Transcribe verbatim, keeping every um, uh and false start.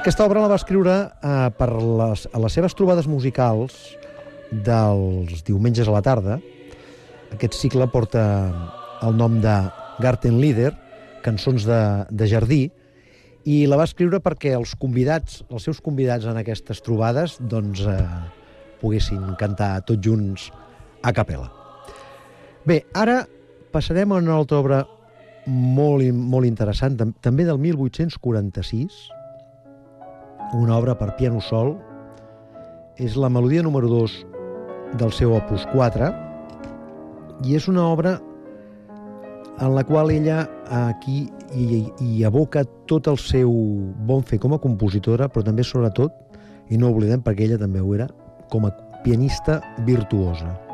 Aquesta obra la va escriure eh, per les, a les seves trobades musicals dels diumenges a la tarda. Aquest cicle porta el nom de Gartenlieder, cançons de, de jardí, i la va escriure perquè els convidats, els seus convidats en aquestes trobades, doncs, eh, poguessin cantar tots junts a capella. Bé, ara passarem a una altra obra molt, molt interessant, també del mil vuit-cents quaranta-sis, una obra per piano sol. És la melodia número dos del seu opus quatre, i és una obra en la qual ella aquí hi, hi aboca tot el seu bon fer com a compositora, però també, sobretot, i no oblidem perquè ella també ho era, com a pianista virtuosa.